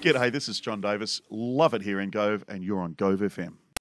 G'day, this is John Davis. Love it here in Gove, and you're on Gove FM.